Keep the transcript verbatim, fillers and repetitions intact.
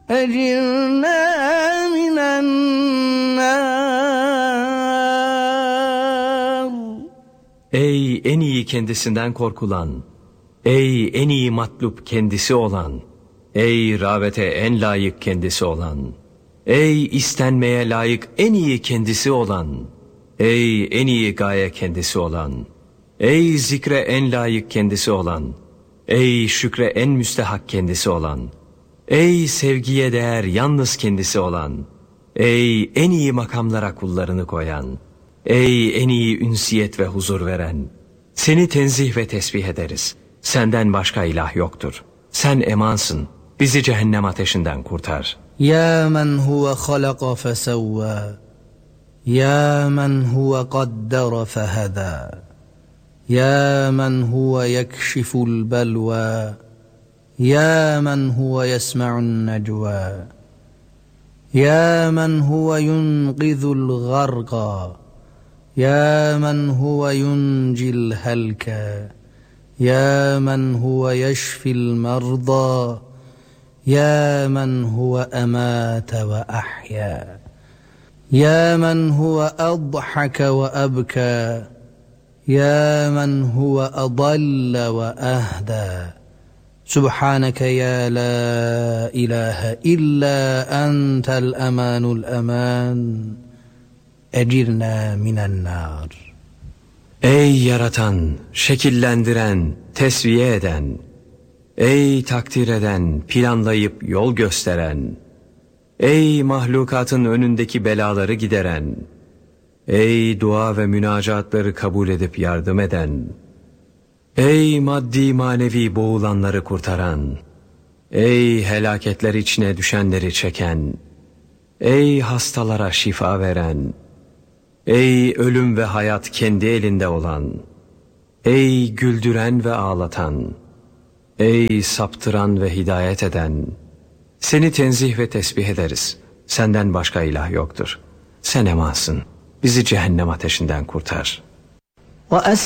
أجرنا من النار. Ey en iyi kendisinden korkulan, ey en iyi matlup kendisi olan, ey rağbete en layık kendisi olan, ey istenmeye layık en iyi kendisi olan, ey en iyi gaye kendisi olan, ey zikre en layık kendisi olan, ey şükre en müstehak kendisi olan, ey sevgiye değer yalnız kendisi olan, ey en iyi makamlara kullarını koyan, ey en iyi ünsiyet ve huzur veren, seni tenzih ve tesbih ederiz. Senden başka ilah yoktur. Sen emansın. Bizi cehennem ateşinden kurtar. Ya men huve halaka fesevva, ya men huve qaddara feheda, ya men huve yekşiful belva, ya men huve yesma'un necva, ya men huve yunqidhul garqa, ya men huve yuncil helka, ya men huve yeşfil merda, ya men huve emate ve ahya, ya men huve adhaka ve abka, ya men huve adalle ve ahda. Subhaneke ya la ilahe illa entel emanul eman. Ecirna minen nar. Ey yaratan, şekillendiren, tesviye eden, ey takdir eden, planlayıp yol gösteren, ey mahlukatın önündeki belaları gideren, ey dua ve münacatları kabul edip yardım eden, ey maddi manevi boğulanları kurtaran, ey helaketler içine düşenleri çeken, ey hastalara şifa veren, ey ölüm ve hayat kendi elinde olan, ey güldüren ve ağlatan, ey saptıran ve hidayet eden, seni tenzih ve tesbih ederiz. Senden başka ilah yoktur. Sen emansın. Bizi cehennem ateşinden kurtar. وَأَسْرِ